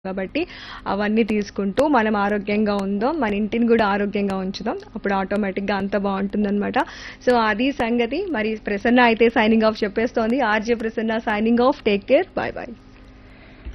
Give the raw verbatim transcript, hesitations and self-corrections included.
కాబట్టి అవన్నీ తీసుకుంటూ మనం ఆరోగ్యంగా ఉందాం, మన ఇంటిని కూడా ఆరోగ్యంగా ఉంచుదాం. అప్పుడు ఆటోమేటిక్‌గా అంతా బావుంటుందనమాట. సో, అది సంగతి. మరి ప్రసన్న అయితే signing off చెప్పేస్తోంది. RJ Prasanna signing off. Take care. By by.